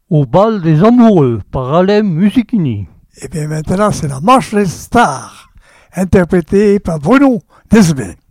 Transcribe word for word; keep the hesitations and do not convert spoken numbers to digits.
Au bal des amoureux par Alain Musichini. Et bien maintenant, c'est la marche des stars, interprétée par Bruno Desmet.